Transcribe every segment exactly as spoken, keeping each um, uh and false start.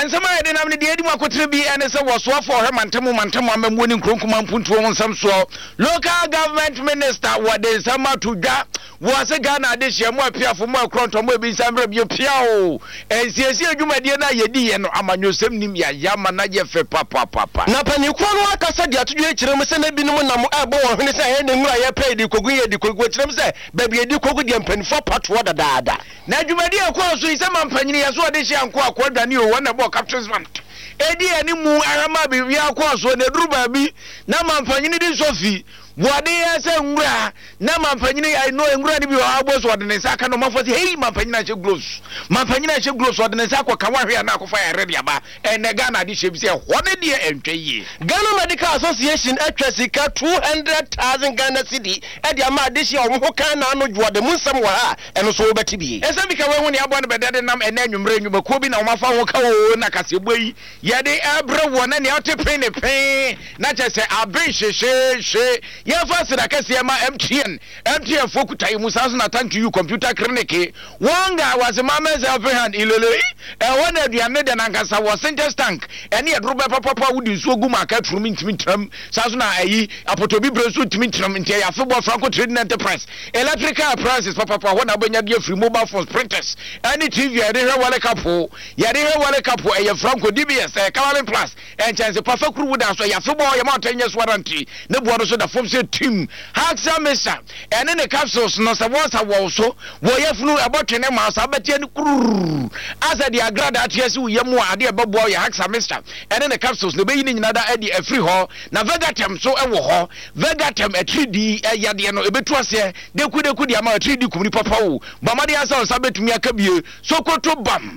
nsɛm a yɛde nam ne deɛ adi mu akotere bi ɛne sɛ wɔsoafo ɔhwɛ mantam mantam amammuo ne nkronkoma mpuntuo ho nsɛm soɔ local government minister wɔde nsɛm ato dwa wɔase Ghana de hyia mu apiafo mu akrontɔ mu ebi nsɛm brɛ bio piao ɛnsiesie adwumadie no a yɛdi yɛ no amanyɔsɛm nim yɛayɛ ama na yɛ fɛ papapapa na panikwa no akasa de atodwo akyerɛ mu sɛ na binom nam ɛbɔ wɔn hwene sɛ ɛyɛ ne nwura yɛpɛ di kogu yɛ di kogu akyerɛ mu sɛ baabi yɛdi kogu deɛ mpanifo patoɔ dadaada na adwumadie ɛkɔɔ so yi sɛ mampanyini yɛ so ɔde hyia nko akɔdwane o wɔn na bɔ captain's band edi ani mu arama biribi akɔɔ so na duru baabi na mampanyini di sofi wɔde yɛ sɛ nwura na mampanyini no nwura ne bi wɔ abɔ so ɔde ne nsa aka no mafɔ sɛ hei mampanyini ahyɛ gloves mampanyini ahyɛ gloves ɔde ne nsa akɔ ka wahwe a na akɔfa yɛre de aba ɛnɛ Ghana de hyɛ bi sɛ hɔ ne deɛ ɛntwa yie Ghana Medical Association atwa sika two hundred thousand Ghana cedi ɛde ama ade hyɛ ɔmo ho kan na ano dwode mu nsɛm wɔ ha ɛno so wobɛte bi ɛsɛ bi ka wɔn ne abɔ ne bɛdɛ nam ɛnɛ nwumre nwuma ko bi na ɔmo afa ho ka o na kasebɔ yi yɛde ɛbrɛ wɔ na ne ɔte pen ne pen na kyɛ sɛ abe hyehyehye yɛfa sida kɛseɛ ma M T N M T N fo kuta yi musa so na thank you computer clinic wanga was mama self hand ilele ɛwɔ na aduane de nankasa wɔ center tank ɛne yɛdoro bɛ papa wudi nsuo gu ma ka trum ntimi tram sa so na ayi apotobi bre so ntimi tram ntia yafebɔ Franco Trading Enterprise electrical appliances papa hɔ na bɛnya de free mobile phones printers ɛne T V yɛde hwɛ wale kapo yɛde hwɛ wale kapo ɛyɛ Franco D B S ɛyɛ Cavalry Plus ɛnkyɛnse papa kuru wuda so yafebɔ yɛ ma ɔtɛnyɛ so warranty ne boɔ no so da fom se team Haxa Mesa ene ne capsules no se wo sa wo so wo yefunu abotwe ne ma sa betie ne kururu asa dia grada atiase wo yemu ade ebebo ye Haxa Mesa ene ne capsules no beyi ne nyina da ade afri ho na Vegatem so ewo ho Vegatem a three D yade no ebetu ase deku deku dia ma three D kumri papa wo bamade asa sa betumi aka bie Sokoto bam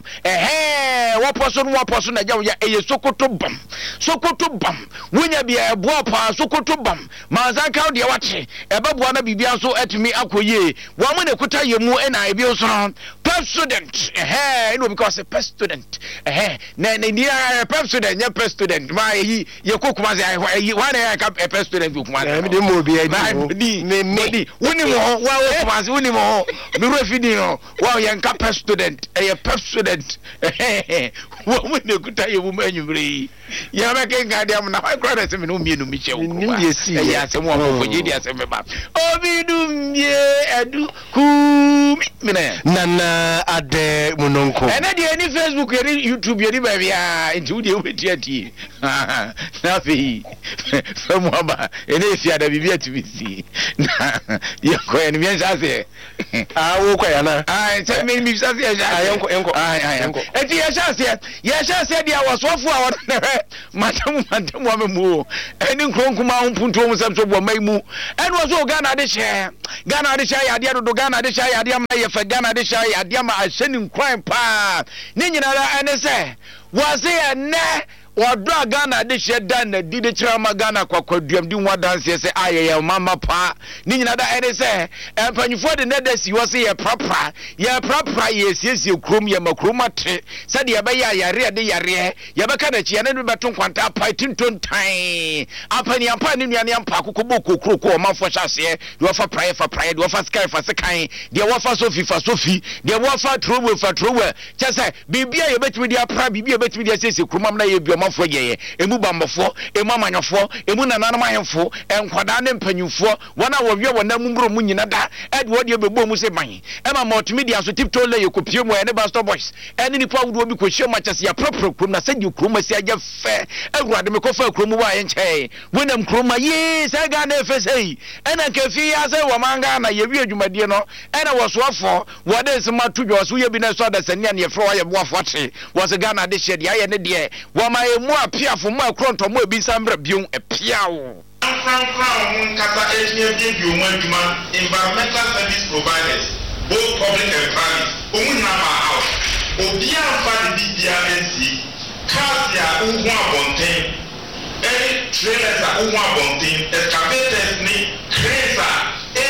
ehe wo poso no wo poso na gya wo ya eye Sokoto bam Sokoto bam wonya bia ebo pa Sokoto bam manzan ka de wache ebeboa na bibia so atumi akoye wo mo ne kuta yemu na ebi so pep student eh no because a pep student eh na na ni pep student ya pep student ma yi ye kokuma ze yi wa na ka pep student kokuma na me de mo bi adi me me woni mo wa wo kuma ze woni mo me ro fidi no wa ye nka pep student eh pep student eh wo mo ne kuta yemu ma nyumre ya ba ke ga dia mo na wa kra na se me no mienu mi che wo kuma eh ya se mo mo fo di ase me ba obidum ye edu kumi mine nana ade munonko ene de ni Facebook ye YouTube ye ni ba bia nti wo de weti ati na fi famu aba ene fi ada bibia tibisi na ye ko ene mi nsa se ah wo ko ya na ah se me mi nsa se ya ayenko enko ah ayenko enti ya sha se ya sha se dia wasofo a won matam matam wa memu ene nkronkuma mpunto mu sem so bo mai mu ene wo so Ghana de hye Ghana de hye ya de do Ghana de hye ya de ma ye fa Ghana de hye ya de ma ahyeni nkran pa ne nyina ra ene se wo se ene Wadra Ghana de sheda na di de chirama Ghana kwa kwa duam di nwa dance se ayeye mama pa ni nyina da ene se empanyufo de neda si wo se ye prapra ye prapra ye siesie krom ye makroma te se de ye be ya yare de yare ye be ka na chi ene no beto kwanta pa tinton tan apani ampa ni nuane ampa kokobɔ kokro ko manfo hyase de wo fa praye fa praye de wo fa sky fa sekan de wo fa sofi fa sofi de wo fa trowe fa trowe chese bibia ye betimi de apra bibia betimi de siesie kromam na ye bi mafo yeye emu bambofo emu amanyofo emu nananam ahemfo enkwada ne mpanyufo wona wo hwe wona mumbro mu nyina da ede wo de bebo mu se ban e ma multimedia so tiptoe le yekopie mu ene Pastor Boys ene nipa wudo bi ko hye ma chese ya propro krom na se di krom asi aja fe awurade me ko fa krom wa ye nche wonam krom ye se ga na efe sei ene ka fi ya se wo manga na ye wi adwumadie no ene wo soafo wo de se ma to dwo so ye bi na so da sania ne ye fro wa ye boafo te wo se ga na de hye de aye ne de wo ma mu apiafo mu akronto mu ebi sambra bion epiawo Frank kata engineer bi bi omo adwuma environmental service providers both public and private omu na ma house obi amfa de bibia nsi cars ya uhu abonten eh trailers a uhu abonten excavators ni cranes a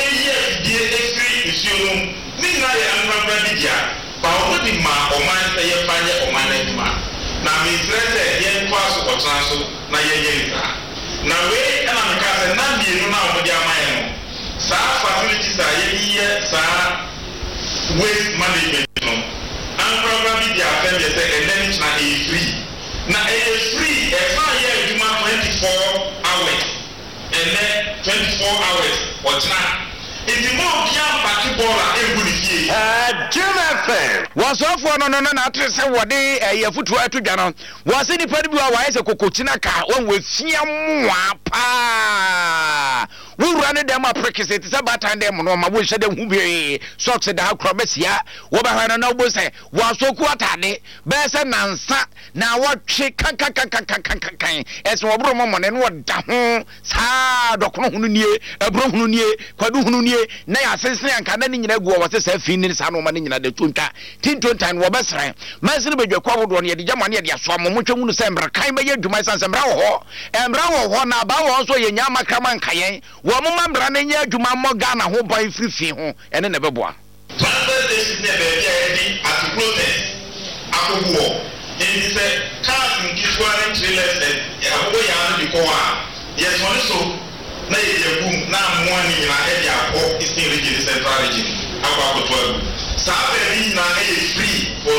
eye die efri isuo ni na ye amfa bibia ba omo di ma oman se ye fanye oman adwuma na mi stress ye kwa so kwatran so na ye ye nka na we ana me ka se na bienu na omodi amaye no sa facilities a ye ye sa waste management no an program bi dia fe be se and then na e free na ɛyɛ free ɛfa yɛ adwuma twenty-four hours ɛnɛ twenty-four hours ɔtena nti mo bia mpaki bɔɔl a ɛgu ne fie Jimmy wɔsɔfoɔ no no no na ate sɛ wɔde ɛyɛ fotuo ato dwa no wɔse nipa no bi a wɔayɛ sɛ kokokyina ka wɔn wɔafia mmoa paa wowura ne dɛm aprekese te sɛ batan dɛm no ɔma wonhyɛ dɛm ho bie socks da ha korɔ bɛsia wɔbɛhwɛ no na wobɔ sɛ wɔasɔku atade bɛyɛ sɛ nansa na wɔtwe kankankankankankan ɛsɛ wɔboro mɔmɔne no wɔda ho saa dɔkono ho no nie ɛboro ho no nie kwadu ho no nie na yɛasensene anka na ne nyina gu wɔ sɛ saa fi ne saa no ɔma ne nyina da tontwa tintontan wɔbɛsrɛ mansene badwakɔ ahodoɔ no yɛde gyama ne yɛde asoa mo motwa mu no sɛ mmarakan bɛyɛ adwuma ɛsiane sɛ mmara wɔ hɔ mmara wɔ hɔ na aba wɔ nso yɛnya makrama nkayɛn wɔ moma mmara no nyɛ adwuma mmɔ Ghana ho ban firi fie ho ɛne na ɛbɛboa transfer station ne baabi a yɛde ate protest akɔboɔ ɛnti sɛ cars nketewa ne trailers ɛ abobɔ yaa no de kɔ hɔ a yɛsɔne so na yɛde agum na mmoa ne nyinaa ɛde akɔ eastern region central region akɔ akɔto agu saa baabi nyinaa ɛyɛ free for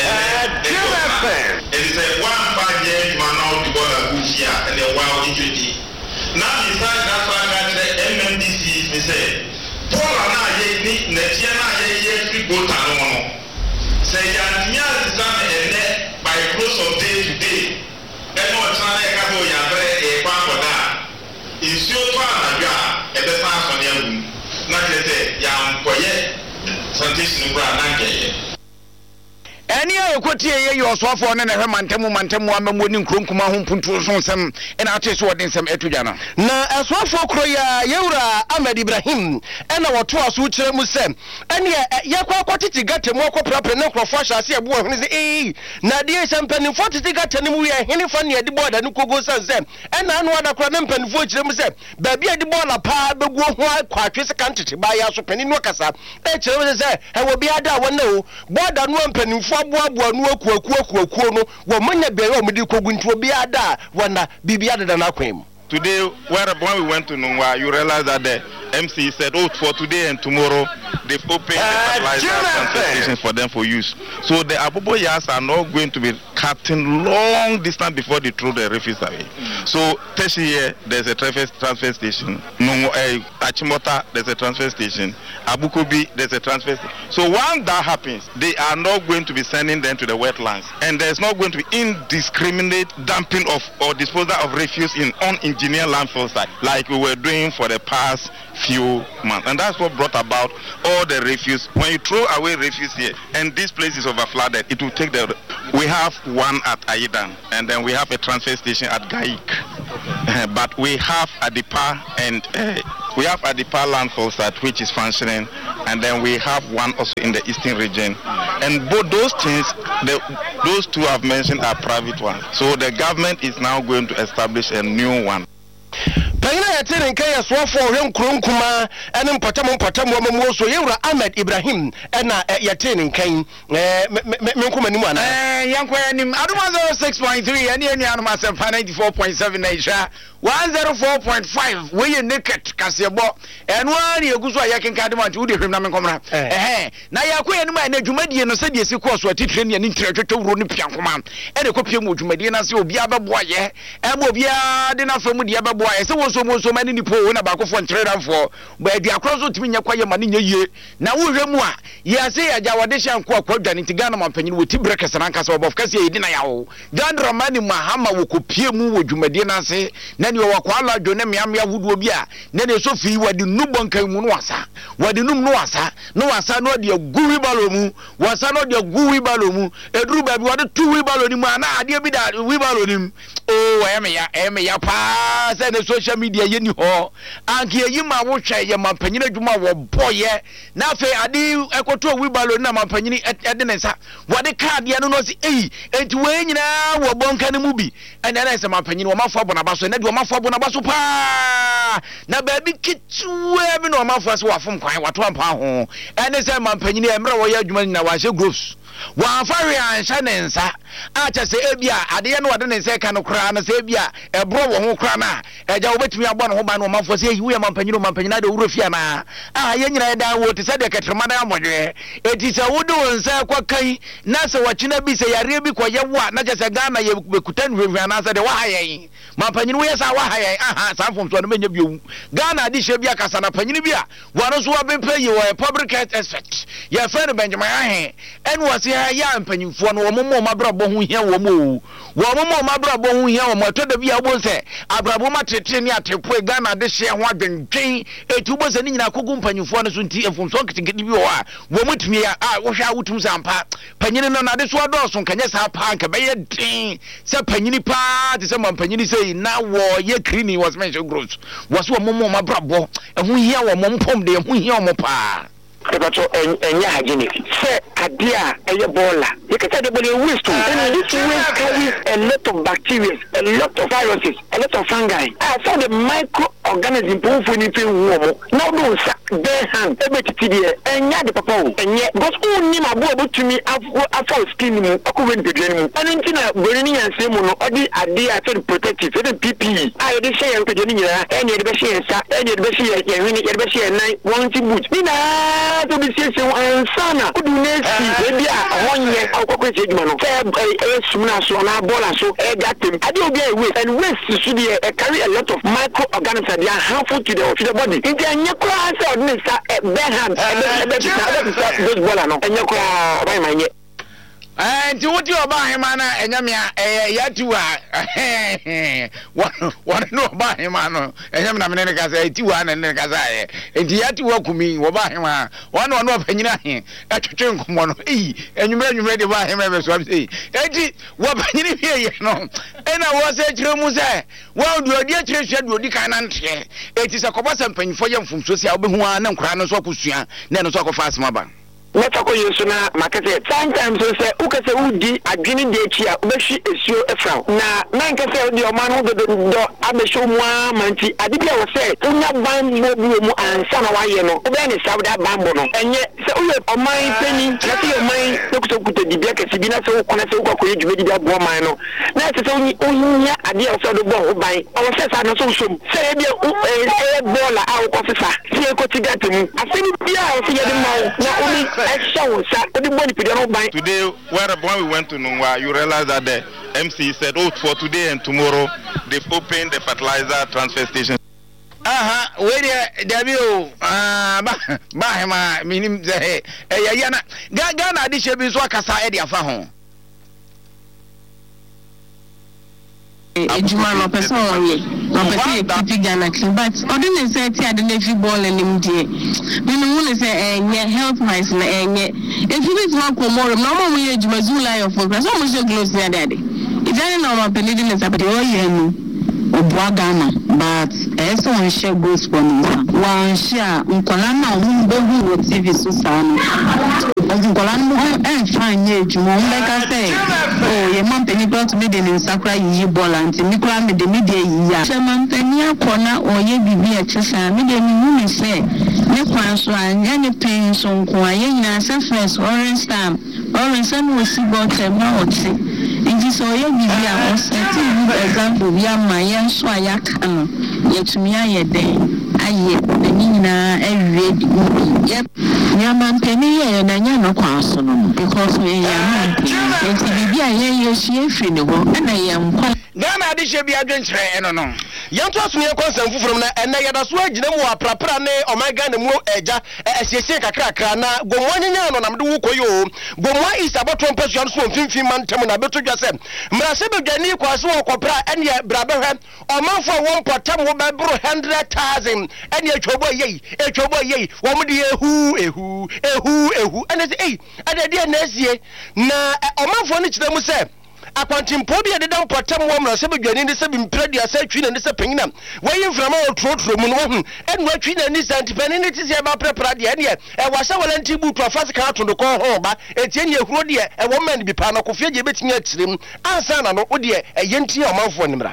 ɛnti sɛ woamfa nyɛ adwuma na wode bɔɔl agu fie a ɛnɛ woa wode dwedi na mesa dafa ka kyerɛ M M D C ne sɛ bɔɔl a na ayɛ ne natiɛ na ayɛ yɛ free gota no ho no sɛ yɛantumi asesa no ɛnɛ by close of day to day ɛne ɔkyena na ɛka sɛ ɔyɛabrɛ ɛɛkɔ akɔda a nsuo tɔ anadwo a ɛbɛsa asɔne agum na kyerɛ sɛ yɛankɔyɛ sanitation kora na nkɛyɛ ɛne a ɛkɔtie yɛ yɛ ɔsoafoɔ no na ɛhwɛ mantamu mantamu amamuo ne nkronkuma ho mpuntuo so nsɛm ɛna ate so wɔde nsɛm ɛto dwa no na ɛsoafoɔ koro yɛ yɛwura Ahmed Ibrahim ɛna wɔtoa so kyerɛ mu sɛ ɛneɛ yɛkɔ akɔtete gata mu ɔkɔprapra ne nkurɔfoɔ ahyɛ ase ɛboɔ hwene sɛ ee na adeɛ sɛ mpanimfoɔ tete gata no mu yɛ hene fa ne yɛde bɔɔda no kogo sane sɛ ɛna ano ada kora ne mpanimfoɔ kyerɛ mu sɛ baabi a yɛde bɔɔla paa bɛguo ho akɔ atwe sɛ ka ntete baayɛ so panin no akasa ɛkyerɛ mu sɛ ɛwɔ biada a wɔna o bɔɔda no a mpanimfoɔ aboaboa no akuakuakuakuo no wɔ manya bɛyɛ ɔmde kogu nti obiada a wɔna biribi adeda no akwan mu. Today, where, when we went to Nungwa, you realize that the M C said, oh, for today and tomorrow, they've opened uh, the fertilizer stations for them for use. So the Aboboyas are not going to be cutting long distance before they throw the refuse away. Mm. So Teshi, there's a transfer, transfer station. Nungwa, uh, Achimota, there's a transfer station. Abukobi, there's a transfer station. So once that happens, they are not going to be sending them to the wetlands. And there's not going to be indiscriminate dumping of or disposal of refuse in unintentional engineer landfill site like we were doing for the past few months, and that's what brought about all the refuse. When you throw away refuse here and this place is overflooded, it will take the we have one at Aidan and then we have a transfer station at Gaik, uh, but we have Adipa and uh, we have Adipa landfill site which is functioning, and then we have one also in the eastern region, and both those things the, those two I've mentioned are private ones, so the government is now going to establish a new one. Panyina yɛte nka yɛ soafo hwɛ nkronkuma ɛne mpatamu mpatamu amamuo so yɛwura Ahmed Ibrahim ɛna yɛte nkan eh menkoma nimu ana eh yankwa yanim adoma zero six point three ɛne ɛne anoma seven ninety-four point seven na isha one oh four point five we ye naked kasebo ɛno ani egu so ayɛkenka de ma nti wode hwem na menkomra eh na yakwa yanim a na dwumadie no sɛ de esi kɔ so atitire ne ne ntire wuro ne piankoma ɛde kɔpie mu dwumadie na sɛ obi abɛboa yɛ ɛmo obi a de na famu de abɛboa yɛ sɛ so mo so mani ni po na ba ko fo ntreranfo ba adu akro so timi nya kwaye mane nya yie na wo hwɛ mu a yɛ se ya wode hye anko akwadwane nti Ghana mampanyin wo ti brekes na nka se obof kase yedi na yawo Dandra mani mahama wo kopie mu wo dwumadie na se na ne wo kwa ala dwo ne meamea huduo bi a na ne so fi wade nubon kan mu no wasa wade num no wasa no wasa no de aguwi balo mu wasa no de aguwi balo mu eduru ba bi wade tu wi balo ni mu ana ade bi da wi balo nim o wa me ya e me ya pa se ne social media ye ni ho anke yi ma wo hwɛ ye mampanyin adwuma wo boye na fe ade ekoto wi balo na mampanyin ede ne nsa wade card ye no no si ei enti we nyina wo bonka ne mu bi ene na se mampanyin wo mafo abona baso na de wo mafo abona baso pa na ba bi kitwe bi no mafo se wafom kwan wato ampa ho ene se mampanyin e mra wo ye adwuma na wa hye groups wa fa we anhya ne nsa a che se ebia ade no wade ne se ka no kra na se ebia ebro wo ho kra na eja obetumi abɔ no ho ba no manfo se yi wo ya mampanyino mampanyina de wuro fia na a ye nyina da wo te se de ketrema na amodwe eti se wo de wonsa kwa kai na se wachina bi se yare bi koye wo na che se Ghana ye bekutan hwehwa na se de wa hayen mampanyino wo yesa wa hayen aha sanfom so no menya bi owu Ghana di hye bi akasa na panyino bi a wano so wa be pay wo public health expert ye friend Benjamin Ahe en wo se ya mpanyimfo no wo mo mabrabo ho hia wo mo wo mo mabrabo ho hia wo mo to da bi a bo se abrabo ma tete ni atepo Ghana de hye ho adwendwen etu bo se ni nyina kogu mpanyimfo no so nti efumso kitikiti bi wo a wo mutumi a wo hwa wotum sampa panyini no na de so adoso nkanye sa pa nka be ye din se panyini pa te se mampanyini sei na wo ye cleaning was mentioned gross was wo mo mabrabo ho hia wo mo mpom de ho hia wo pa Ebato enya hygienic. Say adia eye bola. You can say the body waste too. And this waste carries a lot of bacteria, a lot of viruses, a lot of fungi. I saw the microorganism proof when you feel warm. Now no bare hand. Ebeti die enya de papa o. Enye because who ni mabo to me after skin mu akwen de dwani mu. Anu ntina bori ni yanse mu no odi adia to protective, the P P E. I dey share to dwani nyira. Enye de be share sa, enye de be share ye hwini, ye de be share nine, one boot. Ni na to be say and sana do nesi maybe a one year au kwa che djuma no e sumna so na bola so e gatem ade obi e waste and waste should be carry a lot of microorganisms that are harmful to the to the body in the anya kwa say odne sa bare hand e be be those bola no anya kwa bai manye eh nti woti oba hema na enyamia eh yatu a won no oba hema no enyamia na menene ka say tiwa na menene ka say nti yatu wa kumi oba hema won no opanyina he etwetwe nkomo no eh enwumre enwumre de ba hema be so am say enti wo panyini hie ye no ena wo say kire mu say wo du odi akire hwe du odi kan na nte enti se kobosa mpanyifo ye mfumso sia obehu a na nkura no so akosua na no so akofa asma ba Metako yesuna makase sometimes so say ukase udi adwini de etia obeshi esio efra na na nkase odi o manu do do abesho mu amanti adibia wo say unya ban mo bi mu ansa na waye no obe ni sabda bambo no enye se uye oman peni na ti oman dokuto kuta dibia kase bi na se ukona se ukwa koye djuma dibia bo man no na se se unya adia wo do bo ban o se sa no so so se e bia e bola a wo kofifa ti e ko ti gatem afeni bia o se yede ma na umi Today, when we went to Nungwa, you realize that the M C said, oh, for today and tomorrow, they've opened the fertilizer transfer station. Aha, where there be ah ba ba ma minim ze eh ya na Ghana di shebi so akasa e dia fa ho ejuma no person we no person e keep Ghana clean but odun say ti ade na fi ball enim die me no hu say enye health wise na enye if you be to come more no mo we ejuma July of for so mo say gloves na dade if any no ma penidi na sabati o ye nu obwa Ghana but eso on share goes for me one share nkola na hu be hu T V so sa no nkola no en fan ye ejuma o make say oh ye man penny brought me the sakra yi ball anti me kra me de me de yi ya chairman penny akona o ye bibi e chesa me de me hu me say ne kwan so anya ne pen so nko aye nyina say first orange time orange sam we see bottom na oti inji so ye bibi a o set example bi ama ye so ayaka no ye tumi aye den aye ani nyina ewie di ye nyaman penny ye na nya no kwa so no because we ya man penny bibi a ye ye hie firi ne ho na ye nkwa Ghana di shebi adwenkyere eno no yanto aso ye konsem fufurum na enne yeda so agina mu aprapra ne omega na mu eja esiesie kakrakra na gomwa nyanya no na mde wo koyo gomwa isaboto mpasua no so mfimfim mantem na beto dwa se mrase bedwani kwaso okopra enne brabehwe omanfo wo mpotam wo bebro one hundred thousand enne atwobo yei atwobo yei wo mde ehu ehu ehu ehu enne se ei adade na asie na omanfo no kire mu se akwantimpo bi ededa mpotam wo mra se bedwani ne se bimpredua se twi na ne se panyina wayi mframa wo trotro mu no hu enu atwi na ni santipani ne tise ba prepara de ene e wasa walanti butu afasika atondo ko ho ba etie ne ehuro de e wo man bi pa na kofie je betimi akirem ansa na no wo de e yenti amanfo nimra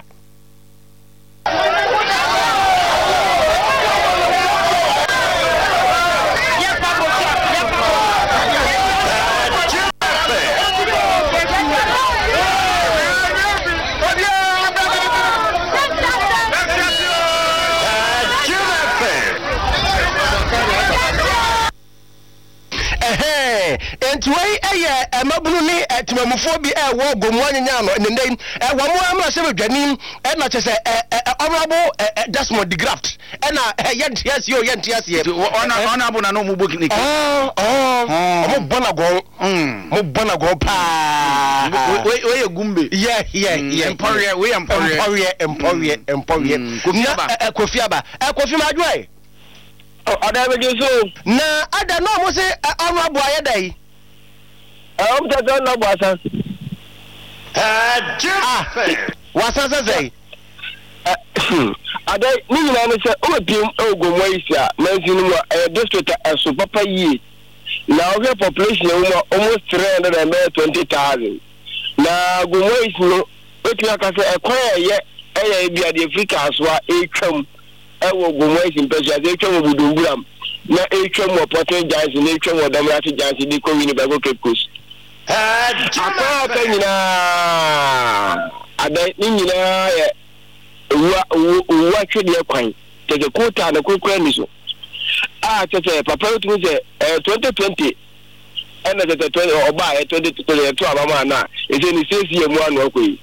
enti wei eye emabunu ni etimamufo bi e wo gomu anyanya no ne nden e wo mo amra se bedwani e na chese honorable Desmond de Graft e na yentiase o yentiase honorable na no mu book ni oh oh mo bona go mm mo bona go pa we we gumbe yeah yeah yeah emporiye we emporiye emporiye emporiye emporiye na Kofiaba e Kofi madwai ada be so na ada no mo se honorable ayedai I'm just not Boston. Ah, wasa sase ada ni nyina ne se o pim ogomwaisia manzinu eh district aso papa yi na o population e almost three hundred twenty thousand na gomwais no wetu aka se ekwan ye eye bia de Africa aso a etwam e wo gomwais impesha de etwam budumburam na etwam wo Portland Giants na etwam wo Damrati Giants di ko wini Bago Cape Coast akwa ka nyina ada ni nyina ye wa wa twede kwan tege kota na kokora ni so ah tete papa otu se twenty twenty ena tete twenty oba e twenty twenty to abama na e se ni sesi emu anu akoi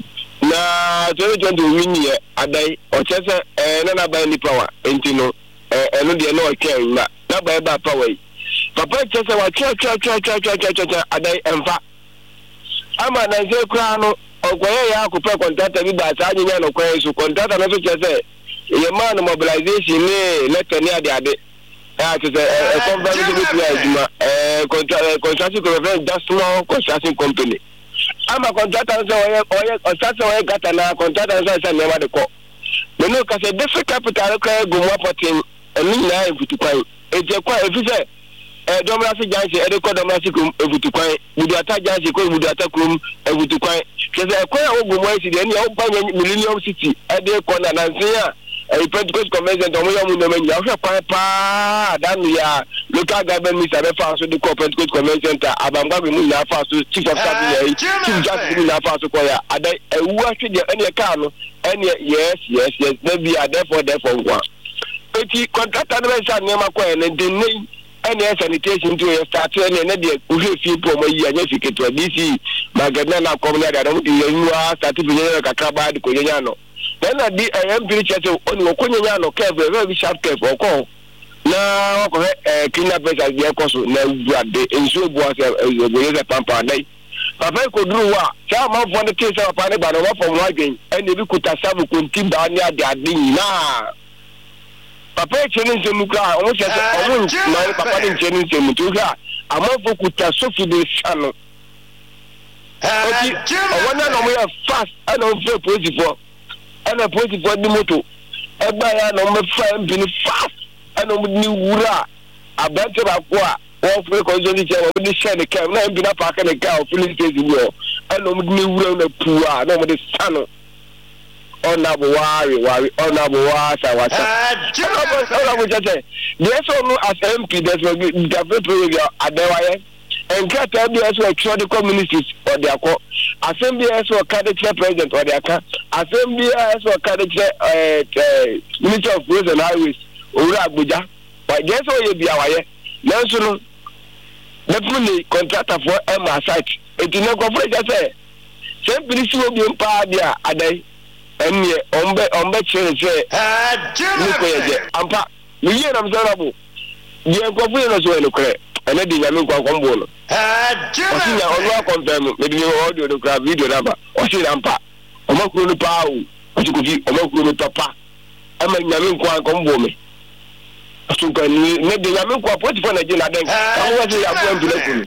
na twenty twenty win ye adai o chese eh na na ba ni power enti no eh eno de na o ken na na ba ba power papa chese wa twa twa twa twa twa twa adai emfa ama na se kra no ogoye ya akopɛ contractor bi ba sa nyanya no kwan so contractor no so chese ye man mobilization ni letter ni ade ade ah chese e conference bi tu aduma eh contract construction company just small construction company ama contractor so oye oye contractor oye gata na contractor so say never de ko me no ka say different capital ka go mo potin eni na enfutu kwan e je kwa e fi say eh Damrati Giants e de ko Damrati kum enfutu kwan Buduata Giants ko Buduata kum enfutu kwan chese e kwa o go mo isi de ni o banya Millennium City e de ko na nansia e Pentecost Convention to mo yo mu no manya o hwe kwan pa dan ya local government minister be fa so de ko Pentecost Convention ta abangba be mu na fa so chief of staff ya chief justice mu na fa so ko ya ada ewu ahwe de ene ka no ene yes yes yes na bi ada for therefore nkwa eti contractor no be sa nema ko ene de nei ene sanitation to ya start ene na de uhwe fi po mo yi anya fiketo D C magana na ko na da no di yenwa start bi nyanya kakra ba de ko nyanya no then di am bi chete oni ko nyanya no ke very very sharp ke ko na ko eh kina pesa bi ko so na wuade enso bo ase eboye ze pampa dai papa ko duru wa cha ma fo ne kese papa ne ba no fo mo adwen ene bi kuta sabu ko ntim ba ni ade ade na papa chene nsemu kra o mo chese o mo na papa ne chene nsemu tu kra amafo kuta sofi de sano oti owona no mo ya fast ana o fe posifo ana posifo di moto egba ya no mo fa mbini fast ana mo ni wura abante ba ko a o fe ko zo ni je o ni share ne ka na mbina pa ka ne ka o filling stage wo ana mo ni wura na puwa na mo de sano ona bo wari wari ona bo wasa wasa ona bo jete yes no as M P there's no the program adewaye enka ta bi as we try the communities or the akọ assembly as we candidate president or the aka assembly as we candidate eh minister of roads and highways owura Abuja but yes o ye bia waye nanso no definitely contractor for M site etine ko for jete se police obi mpa dia adai enne ombe ombe chere chere ah jema je ampa mi ye na mzarabu je ko fu na so ene kre ene di nyame kwa kombo no ah jema o sinya onu confirm me di audio do kra video number o si ampa o makuru no pa o o ti ko fi o makuru no papa ama nyame kwa kombo me aso kan ni ne di nyame kwa poti fo na je na den ka wo se ya bo ndule kunu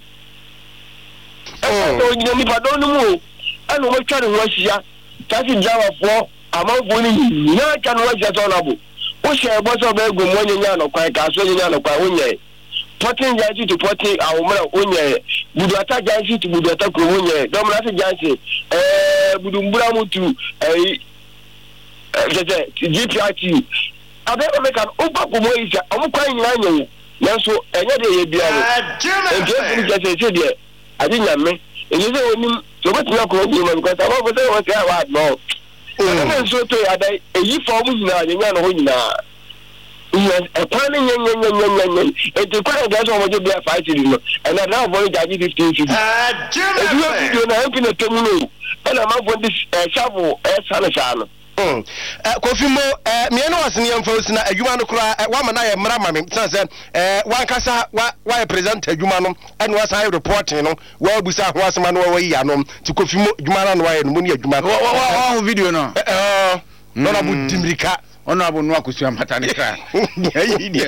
o ni ni pa do no mu anu mo twa ne ho ahia tasi jawa fo amafo ni na ka no wajja to na bo o se ebo so be gu mo nyanya no kwan ka so nyanya no kwan onye potin jansi to potin awomra onye Buduata jansi to Buduata ko onye Damrati jansi eh budumbura mutu eh je G P R T abe o me kan o pa ko mo isa o mo kwan nyina nyen nanso enye de ye bia no enje funu je se se de adi nyame enye se onim so betu na ko bi mo because aba go say what say wa no ene so to ya dai eyi fo mu nyina nyanya no ho nyina Yes, a planning yen yen yen yen yen. It's a quite a gas on what you be a fight in, and I now vote I give fifteen fifty. Ah, Jim, you know, I'm going to tell you, and I'm up with this shovel as Salashano. Mm. Uh, Kofi Mo, uh, me no asini amfo sina adwuma no kura wa mana ye mra mame sanse eh wan kasa wa wa present adwuma no ene wa sai reporting no wa busa ho asema no wa yi anom ti Kofi Mo adwuma no wa ye no ni adwuma wa wa wa video no eh no na bu dimrika ono abo no akosu amata ne kra yi die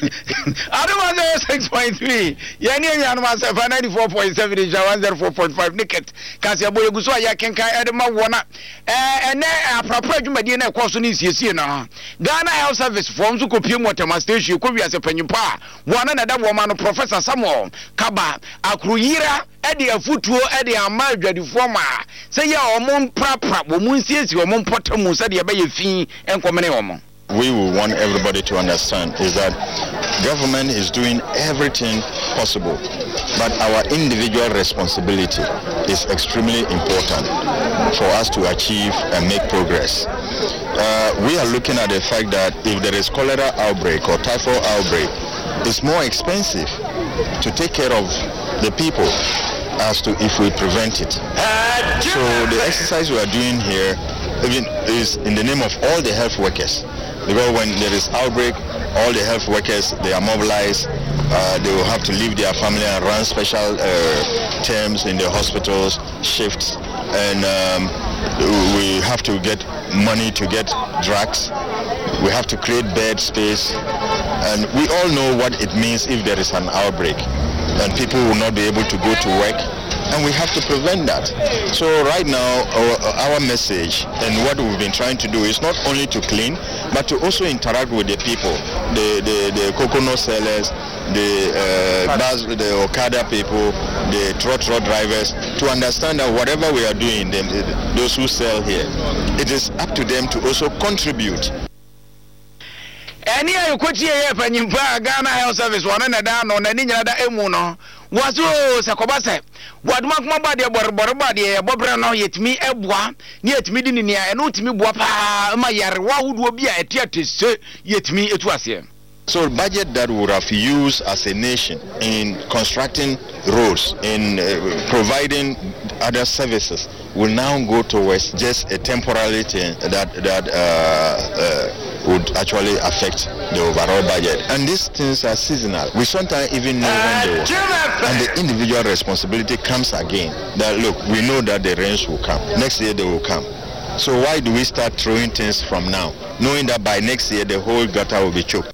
adoma six point three ye ne nya no ma ninety-four point seven ja one oh four point five nicket kasi aboye guso ya kenkan edema wona eh ene aprapra dwumadi na ekoso ne siesie na Ghana Health Service form so kopie motema station ko wiase panyimpa wona na da wo ma no Professor Samuel Kaba akruyira ede afutuo ede ama adwadifo ma se ye omon prapra wo mun siesie omon potamu se de be ye fi enkomene omo. We will want everybody to understand is that government is doing everything possible, but our individual responsibility is extremely important for us to achieve and make progress. Uh, we are looking at the fact that if there is cholera outbreak or typhoid outbreak, it's more expensive to take care of the people as to if we prevent it. So the exercise we are doing here even is in the name of all the health workers. Because when there is outbreak, all the health workers, they are mobilized. Uh, they will have to leave their family and run special uh, terms in the hospitals, shifts, and um, we have to get money to get drugs. We have to create bed space, and we all know what it means if there is an outbreak, and people will not be able to go to work. And we have to prevent that. So right now, our, our message and what we've been trying to do is not only to clean, but to also interact with the people, the the, the coconut sellers, the uh, bus, the Okada people, the trot-trot drivers, to understand that whatever we are doing, them, those who sell here, it is up to them to also contribute. Any ayo kwachi ye panyimpa Ghana Health Service wana na da no na ni nyina da emu no wazo sekobase waduma kuma ba de borbor ba de bobra no yetimi eboa ni yetimi di ni ya eno timi boa pa ma yare wa huduo bi a etiatese yetimi etu ase. So budget that we would have used as a nation in constructing roads, in uh, providing other services, will now go towards just a temporary thing that that uh, uh, would actually affect the overall budget. And these things are seasonal. We sometimes even know when they will. And the individual responsibility comes again. That look, we know that the rains will come. Next year they will come. So why do we start throwing things from now, knowing that by next year the whole gutter will be choked?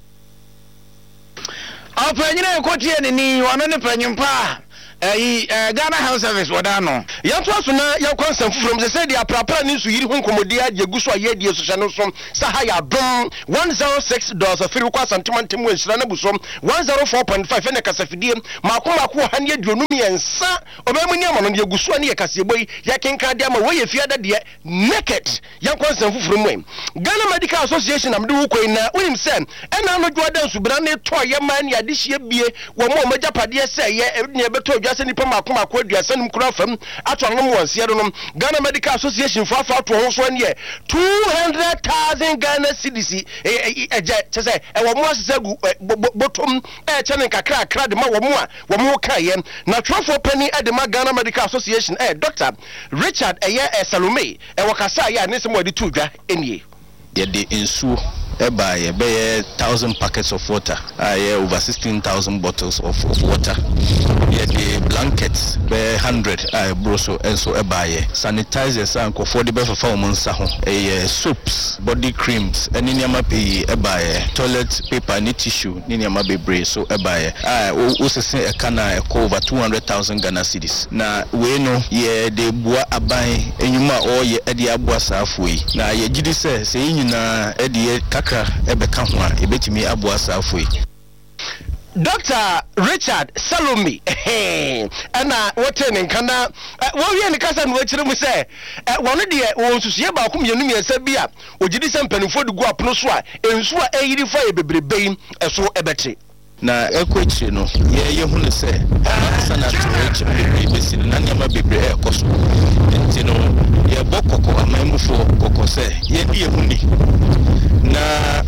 Apanyina ekotie ni ni wano ne panyimpa eh Ghana Health Service wadano yanto aso na yakwansan fufurum se se dia prapra ni nsu yiri ho nkomodi agegu so ayedie so hye no so sahaya dom one oh six dollars afiri kwa santimantem wenhyira na busom one oh four point five ene kasafidie makomako ha ne aduonum yensa obemu ni amano ne aguso ne yakaseboi yakenka de ama wo ye fiada de naked yakwansan fufurum wen Ghana Medical Association amde wo koin na unim se ena no dwoda nsubra ne to yema ne adehye bie wo mo magyapade se ye ne beto se nipa makoma ko aduasa nim kura fam ato no mo wanse do no Ghana Medical Association fa fa to ho so ne two hundred thousand Ghana cedis eje che se e wo mo asesa gu botom e che ne kakra kra de ma wo mo a wo mo ka ye na trofo pani e de ma Ghana Medical Association eh Doctor Richard Eye Salome e wo kasa ya ne se mo de tudwa enie ye de ensuo eba ye be thousand packets of water uh, yeah, over sixteen thousand bottles of, of water yeah, the blankets be hundred uh, broso and so eba ye sanitizers and for the befa fa omonsa ho eh soaps body creams any nyama pe eba ye toilet paper ni tissue ni nyama bebre so eba ye ah o sese e kana e over two hundred thousand Ghana cedis na we no ye de bua aban enyuma o ye e de abua safo yi na ye gidi se se nyina e de ebeka ho a ebetimi aboa safoi. Doctor Richard Salome ana wote ne nkana wo wie ne kasa no akire mu se wono de wo nsusuye ba ko mienu miesa bi a ogidi se mpanifo de gu apono so a ensu a eyiri fa e bebrebe eso ebete na ekwechi no ye ye hu ne se sana to bebrebe besi na nyama bebrebe ekoso enti no ye bokoko amamufo kokko se ye die hu ni na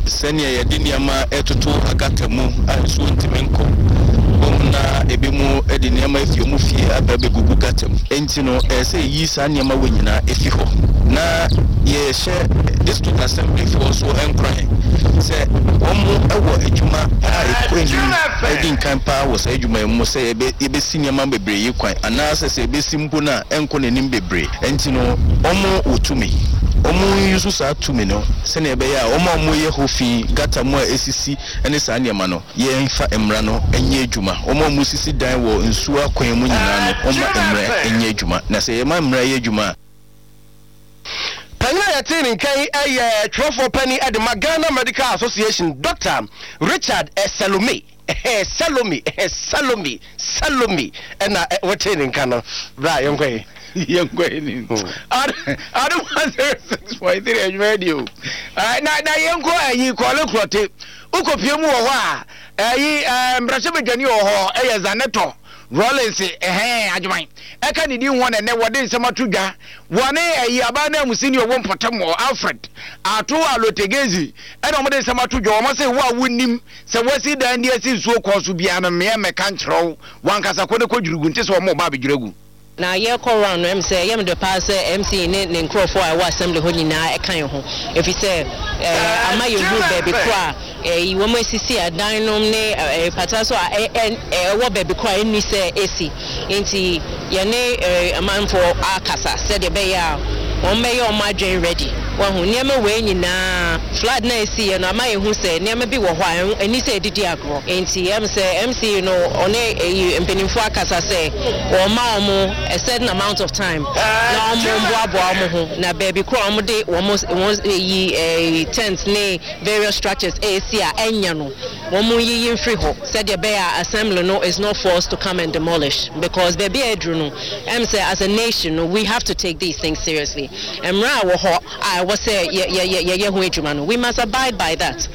senia ye de niama etoto agata mu anso ntimenko na ebi mu edi niama efi mu fie ababe gugu gatam enti no ese yi sa niama wonyina efi ho na ye share district assembly for so enkran se omo ewo adwuma a ekweni edi nkan pa wo se adwuma mu se ebe ebe si niama bebre yi kwan ana se se ebe simpo na enko nanim bebre enti no omo otumi omo yusu sa tumi no se na ebe ya omo omo ye hofi gata mu a esisi ene sa niama no ye mfa emra no enye adwuma omo omo sisi dan wo nsu akwan mu nyina no omo emra enye adwuma na se ye ma emra ye adwuma Panya yatini kai eye twelve penny at the Ghana Medical Association Doctor Richard Salome eh Salome eh Salome Salome na watini kana bra yonkwe yonkwe ni I don't want six point three radio na na yonko ayi kwale krote ukopie mu wo ho a ayi mbrase bedwani wo ho eye Zaneto Rollins eh adjuman eka ni di ho na ne wode nsema tudwa wone ayi aba na musini owo mpotam Alfred ato alotegezi ena mo de nsema tudwa mo se wo awunim se wasi dan di asi nsuo koso bia no me me kan kyerɛw wankasa ko ne kodwurugu nti se wo mo ba bedwurugu na ye call round no em say ye me de pass M C ne ne nkrofo a wa assembly ho nyina e kan ho if you say eh ama ye hu baby kra eh wo mo sisi adan nom ne eh pata so eh eh wo baby kra ni say AC enti ye ne amanfo akasa said de be ya won me ye o ma dwen ready wo hu ne me we nyina flood na AC ye no ama ye hu say ne me bi wo ho ani say didi agro enti em say M C no one eh mpenimfo akasa say wo ma omo a certain amount of time na omo boabo omo ho na baby kro omo de omo yi tent ne various structures A C a enya no omo yi yin free ho said the bear assembly no is not forced to come and demolish because baby edru no em say as a nation no, we have to take these things seriously emra wo ho I was say ye ye ye ye ho edwuma no we must abide by that.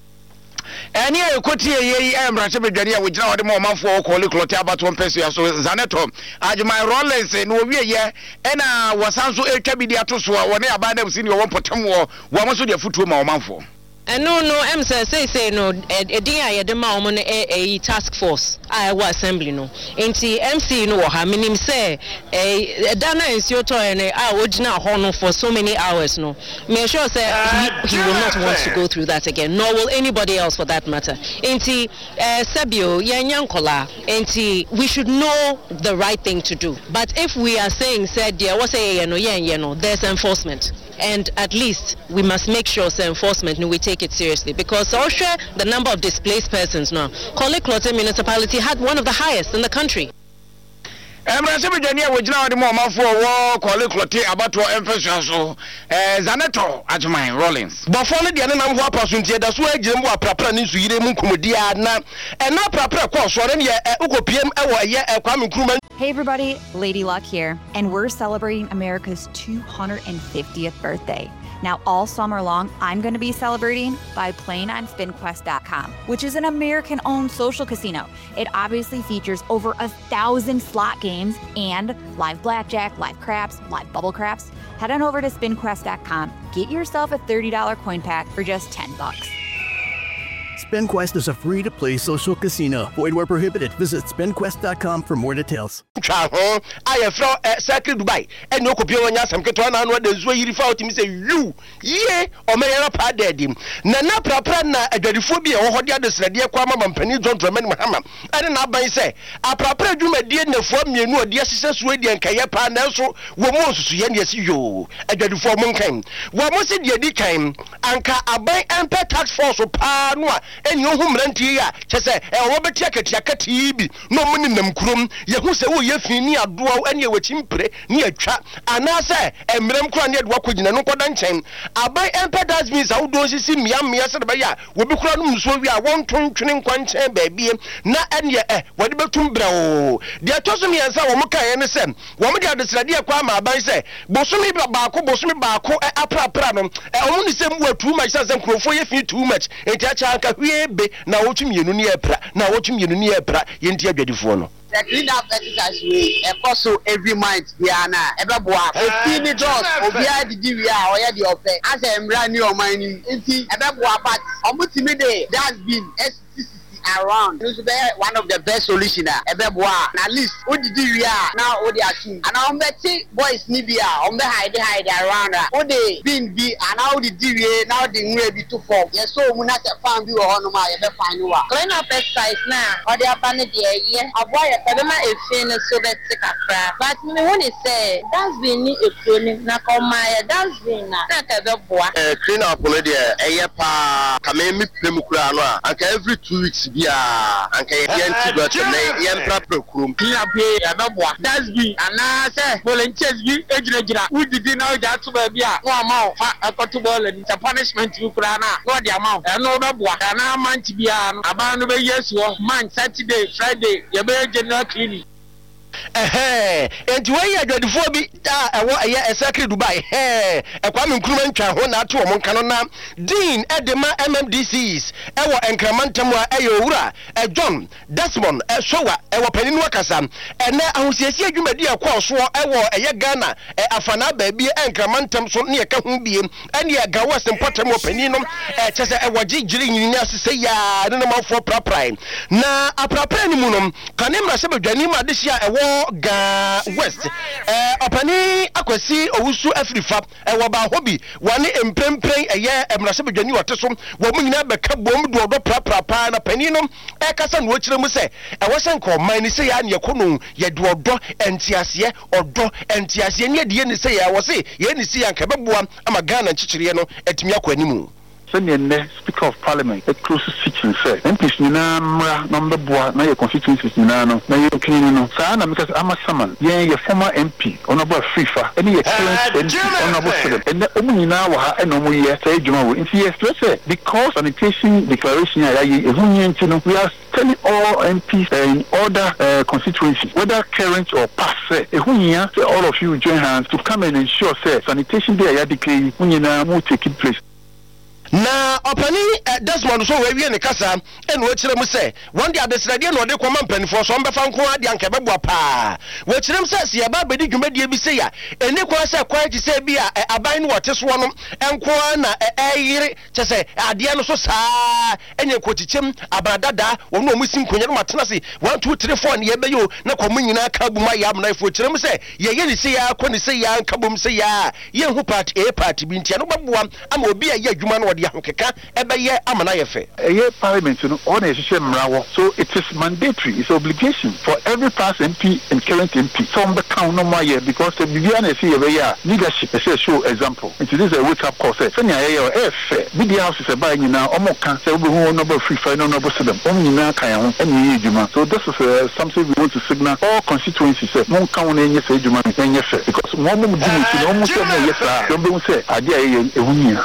Any a quote ye am Ratchabia, which now the moment for call it Clotia about one person. So Zaneto, as my Rollins and we ye, and I was also a cabinet to swallow when I buy them senior one potom war, one was your foot to my mouth for. And no, no, M say say no. A day the mom on a task force. I was assembly no. Enti M C no ha minim say a dana is your toy and I would now honor for so many hours no. Me sure say he, he will not want to go through that again. Nor will anybody else for that matter. Enti Sabio yanyankola. Enti we should know the right thing to do. But if we are saying said yeah, what say no yeah no, there's enforcement. And at least we must make sure the enforcement we take it seriously because also the number of displaced persons now. Korle Klotte municipality had one of the highest in the country. Emrase Virginia we now the moment for war Korle Klotte about to emphasis so eh Zaneto Adjuman Rollins. But for the na ho apasuntie da so agire mu aprapra ni su yire mu komodia na e na aprapra kwa so re ne ukopiem e wo ye Kwame Nkrumah. Hey everybody, Lady Luck here, and we're celebrating America's two hundred fiftieth birthday. Now, all summer long, I'm going to be celebrating by playing on spin quest dot com, which is an American-owned social casino. It obviously features over a thousand slot games and live blackjack, live craps, live bubble craps. Head on over to spin quest dot com, get yourself a thirty dollar coin pack for just ten bucks. SpinQuest is a free-to-play social casino. Void where prohibited. Visit spin quest dot com for more details. I have from Circle Dubai. And no copy on Yasam Ketwana and what the Zoe fought him say, you, ye, or may I pad him. Nana Praprana, a Gariphobia, or what the other said, dear Kwama and Penny John Drummond Mahama. I don't know by say, a proper do my dear from you, no, dear sisters, Wadi and Kayapa, Nelson, Wamos, yes, you, a Gariphobia mankind. What was it, ye came, and a buy and pet tax force or Panua. And your home rent here, just say, a Robert Jacket, Yakati, no money in them crum, Yahusa, oh, yes, near Duo, and you were chimpre, near trap, and I say, and Madame Cran yet walk with no Kodan. I buy Emperor does means outdoors, you see me, I'm me, I said, by ya, will be crowned, so we are one ton training one chain, baby, not and ye, what about Tumbro? They are tossing me as our Moka and the same. One got this idea, Kwama, by say, Bosumi Bako, Bosumi Bako, Apra Pranum, and only same word too much as and crow for you too much, and Tachanka. Be now watching you near pra now watching you near pra yentia beautiful. the clean up exercise we e also every month we are na e be boa e fi ni dos obi a didi we a oye the ofe as e mra ni o man ni nti e be boa but omutimi de that's been around. This is one of the best solutions. Ebeboa. At least what did you now? What they assume. And I'm betting boys Nibia. I'm the hide hide around. What they been be and now the D V now the new be too far. Yes, so we not found you on my ever find you. Clean up exercise now. Or they are banning the year. A boy a pedama is finished so that take a crap. But me when they say that's been a cleaning. Now come my that's been not a boy. Clean up already. A year pa. Come in me pemukura. And every two weeks. Yeah, and can you got to make young proper room? Here, Abba, that's be, and I say, volunteers be a we did know that to be a one mouth, a potable and it's a punishment to Prana, what the amount, and no Babwa, and I man to be an abandoned yes, man, Saturday, Friday, your very general clinic. Eh, and where you got the four be a secret Dubai. Hey, a Kwame Nkrumah ntwa ho na to omon kanona Dean Edema M M D Cs ewo enkramantam wa eyowura e John Desmond e Sowa ewo paninu akasa ene ahosiesie adwumadi akwoso ewo eye Ghana e afana ba bi enkramantam so ne ka ho biem ene e gawo sempotam wo paninu e chese ewo gigiri nyini asese ya ne no mafo praprai na apraprai ni mu no kanemra se badwani ma dehia ewo ga West eh opani akwasi owusu Afrifa e wo ba hobi wane emprempren eye emrase bedwani woteso wo munyina beka bom do do praprapa na panino e kasa no kire mu se e wo sen ko man ni se ya ne yakono ye do do entiase odo entiase ne de ni se ya wo se ye ni se ya nka beboa ama Ghana nchichire no etimi akwanimu. Senior Speaker of Parliament, a close teaching said, and Pishnina, number boy, now your constituency, Nano, now you're cleaning no. Sana, because I'm a summon, yeah, your former M P, honorable FIFA, any excellence, M P, honorable President, and the Omunina, and no more year, say, Juma, in C S, let's say, because sanitation declaration, we are telling all M Ps in other uh, constituencies, whether current or past, say, all of you join hands to come and ensure, say, sanitation day, I declare, will take place. Na opani uh, Desmond so we wie ne kasa eno akire mu se one day adesrade no de koma mpanifo so mbefa nko ade anka beboa pa we kirem se se ba bedi dwumadie bi se ya eni kwa se kwa ti se bi a aban no wote so no enko na eyire che se ade no so saa enye kotichem abradada wono omusim konye no matena se one two three four ne ye beyo na kwa munyina ka buma ya amna ifo kirem se ye ye ni se ya kwa ni se ya anka bum se ya ye hu part A part B ntia no beboa ama obi a ye adwuma no a parliament, you know, on a so it is mandatory, it's obligation for every past M P and current M P. Some the count no more year because the Viviana see a leadership is a show example. It is a wake up call. Say, Sanya F, media house is a buying now, almost can say, we number free final number seven, only now can any Juma. So this is uh, something we want to signal all constituencies. No count any say Juma and yes, because one moment almost yes, don't say, idea a winner.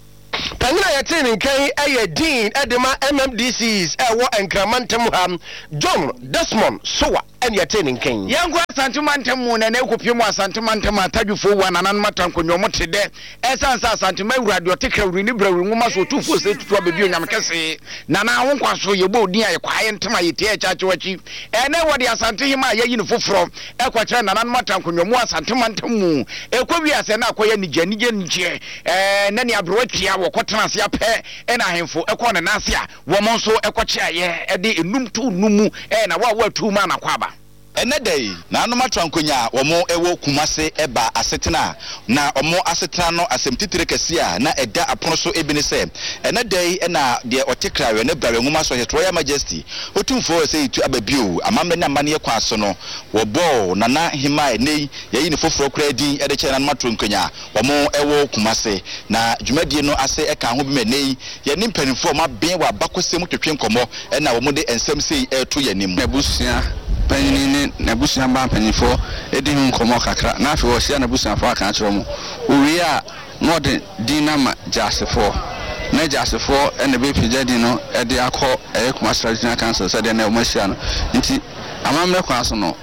Pangina ya tini nkai eye Dean Edema M M D Cs ewo enkramantam ham John Desmond Sowa ene ya tini nkai yangu asantumantem mu na na ekopiem asantumantem atadwufo wa nanan matankonyo motede esansa asantuma awurade otekra wuri ni brawuri nguma so tufo se tutu abebi onyam kese na na ho kwaso yebo odin aye kwaye ntema yete e chache wachi ene wode asantehima ayi ni foforo ekwakyere nanan matankonyo mu asantumantem mu ekwawi ase na akoye nijanije nje eh nani abrotwia wo kotena ase apɛ ena ahemfo ekɔ ne nase a wo mo nso ekɔkye aye ede enum tu numu eh na wa wa tu ma na kwaba enedei na anoma twankonya omo ewo kumase eba asetena na omo asetena no asemtitire kese a na eda apono so ebini se enedei na de otekrawe ne brawe nguma so Royal Majesty otumfo se itu ababio amambe na mane kwa so no wo bo na na hima nei yayi ne foforo kra din ede che na anoma twankonya omo ewo kumase na dwumadie no ase eka ho bi menei ye ni mpanifo ma ben wa bakosem twetwe nkomo na wo mo de ensem sei eto yanim nebusia panini na busia ba panifo edi hu nkomo kakra na afi wo sia na busia fa kan kire mo owi a no de dinama jasefo na jasefo ene be pija di no e de akọ e kuma strategic council se de na o masia no nti amamre kwa so no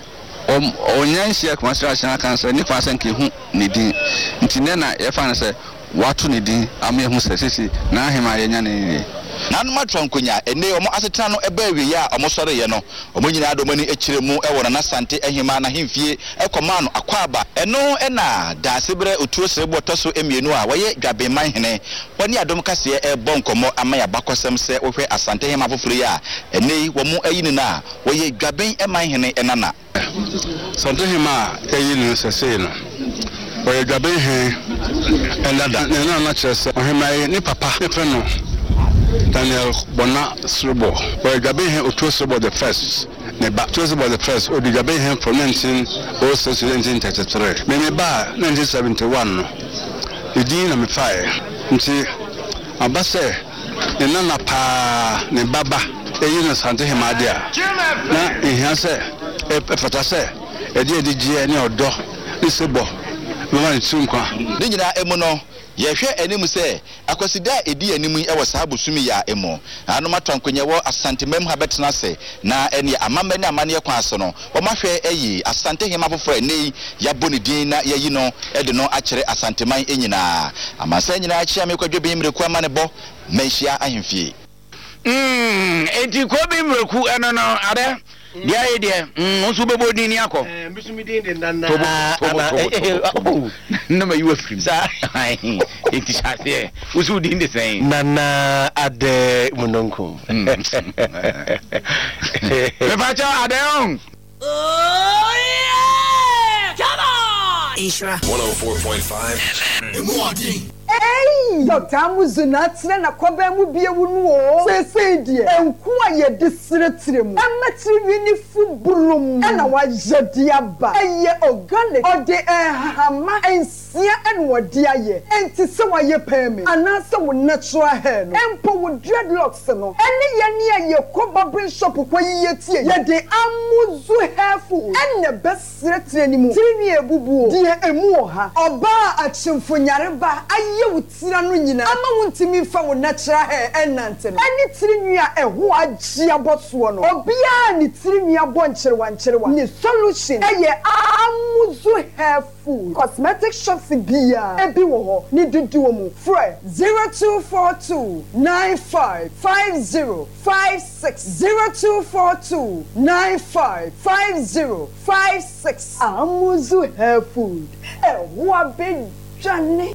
o nyansia kuma strategic council ni kwa san ke hu ne din nti ne na ye fa na se watu ne din ama hu se sisi na ahema ye nya ne na no matwa nkonya ene omo asetena no eba awie ya omo sore ye no omo nyina adomani ekire mu e wona na sante ehima na hemfie ekoma no akwaba eno ena da sebre otuo serebo toso emienu a waye dwabeman hene woni adom kase e bonkomo amaya bakosem se wohwe asante hema foforo ya ene wo mu ayini na waye dwaben eman hene enana sante hema ayini sese no waye dwaben he enada na na chese ohema ni papa ne freno Daniel Bona Srubo waye dwaben he otuo serebo the first ne ba otuo serebo the first odi dwaben he from nineteen oh six to nineteen thirty-three me me ba nineteen seventy-one no idi na me fae nti abase ne nana pa ne baba eyi no sante hemadia na ehia se efata se edi edi gie ne odo ne sebo mama ne tunkwa ne nyina emu no yehwe anim se akwasida edi anim e wasa abusumi ya emu anu matwankonye wo asantemam ha betena se na ene amamba ne amane kwa so no wo mahwe eyi asante hema foforo nei ya boni din na yayi no e de no akere asanteman enyina amasa nyina akia me kwadwo be mreku amane bo menhia ahemfie mm enti ko be mreku eno no ade dia idea mm so bebo din ni akọ eh bisumi din din dan na na ma you free sa enti chase usu din de sen nana ade munonkum me facha ade on oh yeah come on Isra one oh four point five Mwadi Hey, Doctor Muzuna tire na koba mu bie wunu o. Sese die. Enku aye de siretire mu. Amatiri wini fu bulum. Ana wa jedi aba. Eye organic. Ode ehama ensia en wodi aye. Enti se wa ye peme. Ana se wo natural hair no. Empo wo dreadlocks no. Ene ye ne aye koba brain shop kwa yiye tie. Ye de amuzu hairful. Ene be siretire ni mu. Tiri ni ebubu. Die emu ha. Oba achimfo nyareba aye wutira no nyina ama wuntimi fa wo natural hair enante no ani tiri nua eho agye aboso no obia ni tiri nua bonkyere wankyere wa ni solution eye amuzu hair food cosmetic shops bia ebi wo ho ni dudu wo mu frɛ zero two four two nine five five zero five six zero two four two nine five five zero five six amuzu hair food eho abe jane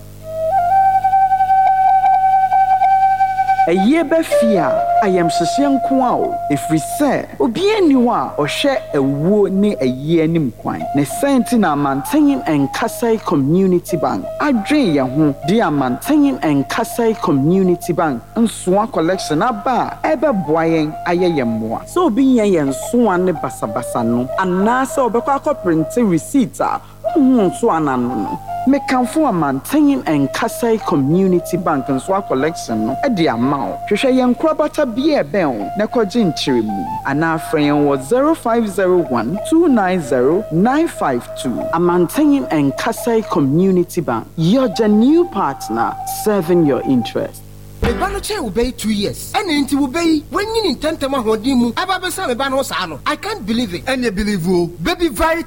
Eye be fia ayam hyehyɛ nko a o efiri sɛ obi ani ho a ɔhwɛ ewuo ne eye anim kwan ne senti na Amanten and Kasai Community Bank adwen ye ho di Amanten and Kasai Community Bank nsoa collection aba ebe boayen aye ye mmoa so obi yen ye nsoa ne basabasa no anase obekwa akɔ print receipt a hu nso anano no mekanfo Amanten and Kasai Community Bank nsoa collection no e di ama o hwehwɛ yen krobata bia ebe o na kɔgye nkyeremu ana afren wo zero five zero one two nine zero nine five two Amanten and Kasai Community Bank, your new partner serving your interest. Mebano che obey two years. And inti obey when you intend to mahodimu. Aba besa mebano sano. I can't believe it. And you believe you baby very